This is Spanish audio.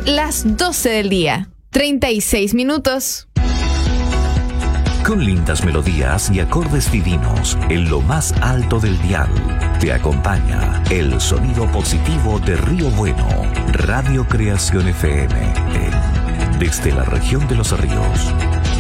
las 12 del día, 36 minutos. Con lindas melodías y acordes divinos en lo más alto del dial, te acompaña el sonido positivo de Río Bueno, Radio Creación FM, desde la región de Los Ríos.